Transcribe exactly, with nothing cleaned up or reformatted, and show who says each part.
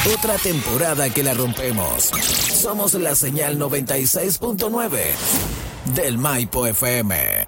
Speaker 1: Otra temporada que la rompemos. Somos la señal noventa y seis punto nueve del Maipo F M.